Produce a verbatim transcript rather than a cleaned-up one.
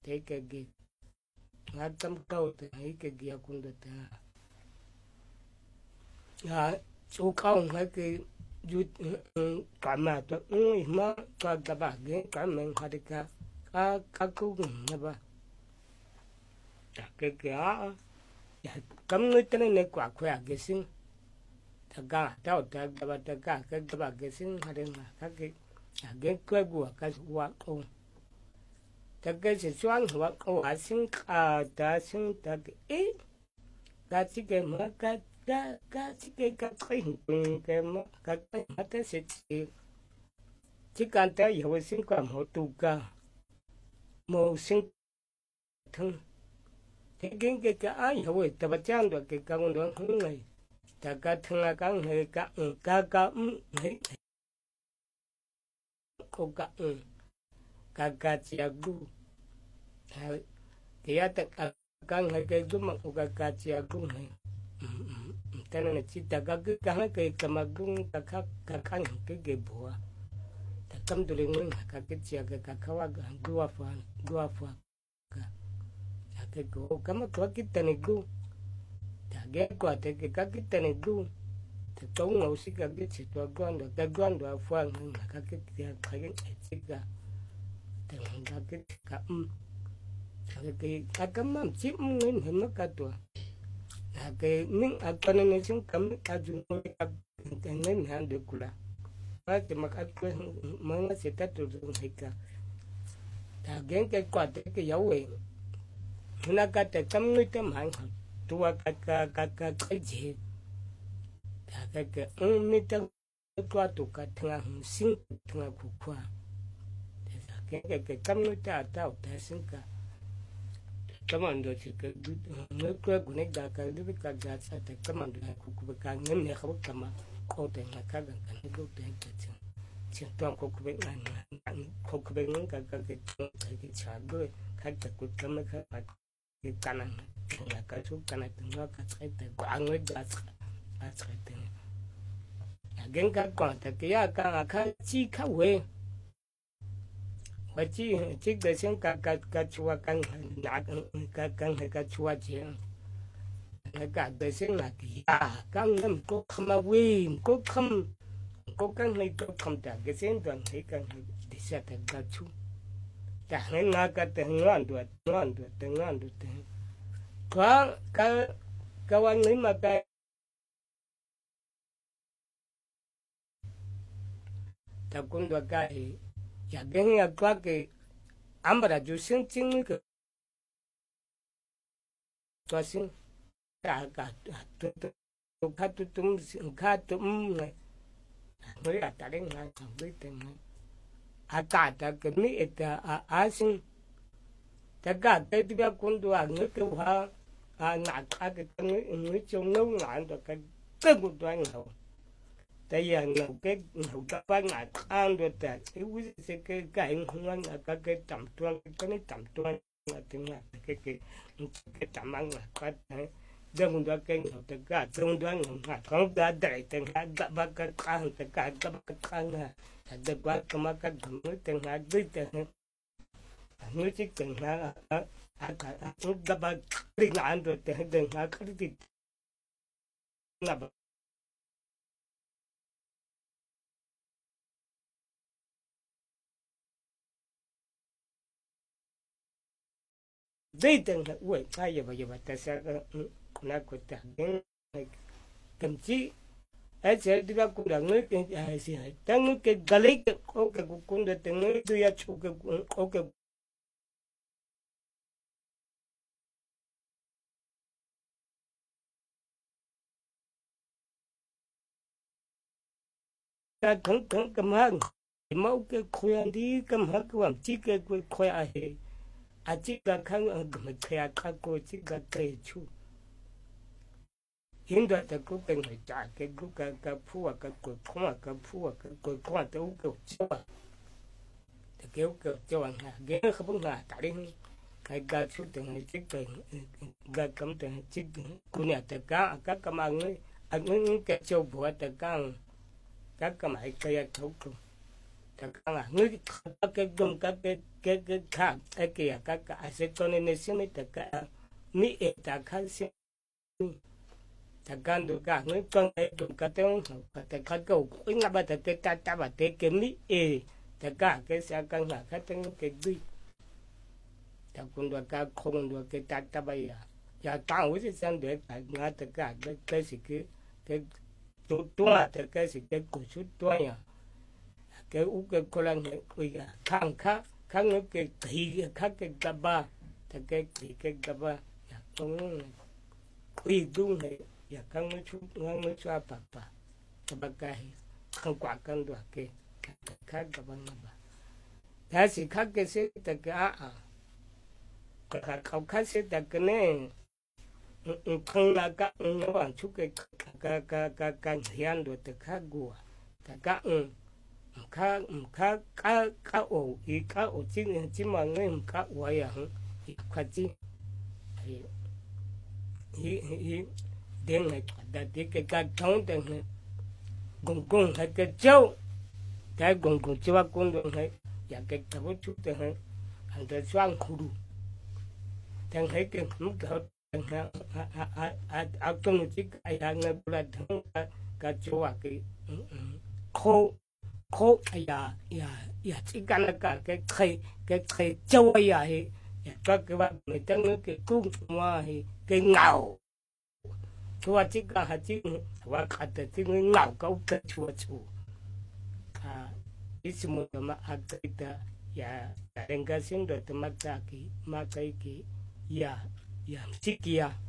thấy cái gì ngã tâm câu thì thấy cái gì cũng được à chú không hay cái chú cả mà tôi ui mà cả cả bà cái cả mình hay cái cả cả cũng là bà cái cái à cấm người tên này quả khỏe cái sinh ta cả tao ta bà ta cả cái bà cái sinh hay là cái cái quê của cái quả không ta cái sự xoắn quả quả sinh à ta sinh ta cái cái gì cái mà cái cái cái gì cái cái cái cái mà cái cái mà ta sẽ chỉ chỉ cần ta hiểu sinh quan họ tu cả một sinh thân cái cái cái cái ai hiểu ta bắt chàng được cái cái con đường hướng này ta cái thân là cái này cái cái cái này có cái cái cái chia gu thì ta cái này cái gu mà có cái cái chia gu này ta nói chỉ ta cái cái cái cái cái mà gu ta cái cái cái cái cái bùa ta cầm đồ lên mình cái cái chia cái cái cái cái gu apa gu apa cái gu cái mà có cái tên gu ta cái qua cái cái cái tên gu thì tôi ngồi xí cái cái chuyện tôi quan được cái quan được phang cái cái cái cái cái xí cái thì cái cái cái um cái cái cái cái mà chip nên hình nó cái tuổi cái mình ở bên này chúng cấm cái chúng tôi cái cái nên hàng được cula cái thì mà cái cái mà nó sẽ tách được hay cả ta cái cái quả cái dấu ấy nó cái cái cấm người ta mạnh tua cái cái cái cái cái gì cái cái um mình ta tua tụ cái thằng sinh thằng cụ qua cái cái cái cấm người ta tao ta sinh cả cảm ơn được cái nước quê của nước đã cái nước cái giá trị thì cảm ơn được cụ cụ cái những người không cảm ơn cô tiền là các cái cái nước tiền cái chuyện chuyện toàn cụ cụ bên này cụ cụ bên những cái cái cái cái cái trả đôi cái cái cụ cảm ơn cái cái cái này là cái số cái này từng nó cái cái cái quả người đã đã cái tiền cái cái quan thì cái cái cái chi cái về chỉ chỉ để xem cái cái cái chùa cái nát cái cái cái chùa gì cái để xem là cái à cái năm có không mà quy có không có cái này có không trả cái xem toàn thấy cái để xem cái cái chùa cả nên là cái tiếng ngon được ngon được tiếng ngon được tiếng có cái cái anh ấy mà cái ta cũng được cái ya gen ya kwa ke ambara ju sin tin ke to sin ka ka to to ka to tum ka tum ne no ya ta den ha ka bi ten a ka ta ke ni eta a a sin ta ka te ti ba kun do a nge ke ha a na ka ke ni ni chung no na do ka ke ku do an ho tại giờ ngầu cái ngầu các bạn ngài ăn được tại cái quý cái cái cái không ăn là cái cái tầm tuan cái này tầm tuan là tiếng là cái cái cái tầm ăn là cái đấy đừng có cái ngầu tất cả đừng có ngầu ngài không đã đẩy từng hai các bạn cái ăn tất cả các bạn cái ăn là đừng quá cái mà cái thằng nó từng hai đứa từng nó chỉ từng hai là à à các bạn đi ăn được từng từng hai cái gì là dây từng là uổng ai giờ bây giờ ta sẽ nó có trả những thậm chí ai sẽ đi ra cũng là người cái ai sẽ tăng người cái gali cái có cái cũng được từng người tôi ya chụp cái có cái ta không không cầm hàng máu cái khuyên đi cầm hàng cái làm chi cái khuyên ai à chỉ là khang ở cái cái cái cô chỉ là cái chú hiện tại ta cũng cần phải trả cái cái cái cái phụ cái cái khoa cái phụ cái cái khoa tôi cái cho thì kéo cái cho anh ha cái không biết là tại đi cái cái chú từng này chỉ cần cái cấm từng chỉ cô nhà tất cả các cái mà người anh người cái châu bùa tất cả các cái máy cái thấu ta kanga ngi ka dum ka ke ke ke ka e ke ka ka se tone ne se me ta ka mi e ta ka se ta kando ka ngi kan e dum ka te on ka te ka ko nga ba ta te ta ta ba te ke mi e ta ka ke sa ka nga ka te ke gi ta kun do ka khong do ke ta ta ba ya ya ta wo se san de ta nga ta ka ke ke si ke ke tu tu ma ta ke si ke ku su to ya cái u cái cô lang này quỳ à khang khá khang nó cái thị khá cái cà ba thì cái thị cái cà ba không quỳ đúng này và khang nó chút ngang nó xoa bà bà cà ba cái không quả căn đoạt cái khá cà ba nó bà thế thì khá cái sẽ ta cái à cái không khá sẽ ta cái này không là cái nó bằng chút cái cái cái cái cái hiện đồ ta khá gùa ta cái ka ka ka ka o i ka o chi chi ma ngai ka wa ya i ka chi i i i den này da de cái ka thong den này gong gong hay cái châu cái gong gong chi wa gong den này ya cái ka bo chu den này han da swang khu du den hay cái mu ka den ha a a a a công chi ai đang nghe bula thong ka ka châu à cái khô khô ya ya ya chỉ cần là cả cái thầy cái thầy châu ya thì các cái bạn người ta nói cái cung mà thì cái ngầu chùa chỉ cả hạt chỉ và cả cái chỉ ngầu câu cái chùa chùa à ít một mà hạt cái ya đang cái sinh rồi thì mà cái mà cái cái ya ya chỉ kia